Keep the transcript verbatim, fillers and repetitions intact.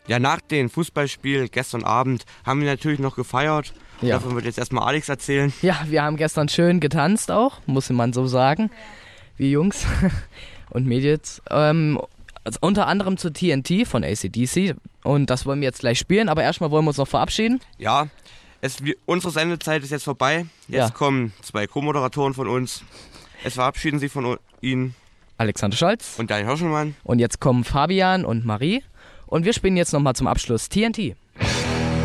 Ja, nach dem Fußballspiel gestern Abend haben wir natürlich noch gefeiert. Ja. Davon wird jetzt erstmal Alex erzählen. Ja, wir haben gestern schön getanzt auch, muss man so sagen. Wir Jungs und Mädels. Ähm, also unter anderem zu T N T von A C D C. Und das wollen wir jetzt gleich spielen. Aber erstmal wollen wir uns noch verabschieden. Ja, es, unsere Sendezeit ist jetzt vorbei. Jetzt ja. kommen zwei Co-Moderatoren von uns. Es verabschieden sich von Ihnen Alexander Scholz und Daniel Hirschelmann. Und jetzt kommen Fabian und Marie. Und wir spielen jetzt nochmal zum Abschluss T N T.